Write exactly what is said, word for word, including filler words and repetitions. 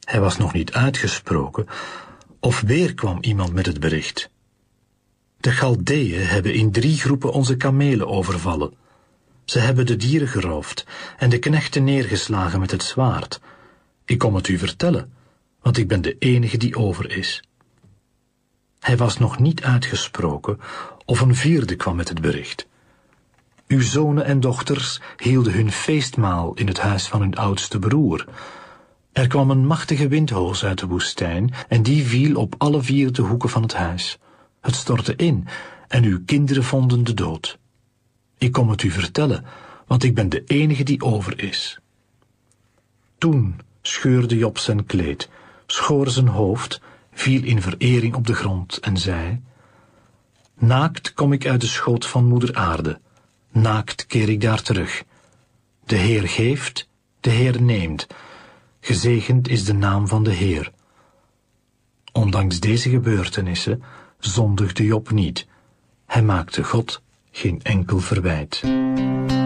Hij was nog niet uitgesproken, of weer kwam iemand met het bericht. De Chaldeeën hebben in drie groepen onze kamelen overvallen. Ze hebben de dieren geroofd en de knechten neergeslagen met het zwaard. Ik kom het u vertellen, want ik ben de enige die over is. Hij was nog niet uitgesproken, of een vierde kwam met het bericht. Uw zonen en dochters hielden hun feestmaal in het huis van hun oudste broer. Er kwam een machtige windhoos uit de woestijn, en die viel op alle vier de hoeken van het huis. Het stortte in, en uw kinderen vonden de dood. Ik kom het u vertellen, want ik ben de enige die over is. Toen scheurde Job zijn kleed, schoor zijn hoofd, viel in verering op de grond en zei: Naakt kom ik uit de schoot van moeder aarde, naakt keer ik daar terug. De Heer geeft, de Heer neemt. Gezegend is de naam van de Heer. Ondanks deze gebeurtenissen zondigde Job niet. Hij maakte God geen enkel verwijt.